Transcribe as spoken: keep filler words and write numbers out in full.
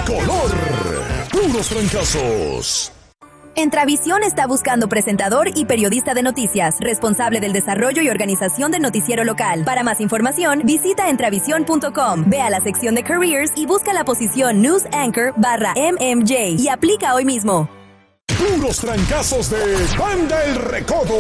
color. Puros trancazos. Entravisión está buscando presentador y periodista de noticias, responsable del desarrollo y organización del noticiero local. Para más información, visita entravisión punto com, ve a la sección de Careers y busca la posición News Anchor barra M M J y aplica hoy mismo. Puros trancazos de Banda El Recodo.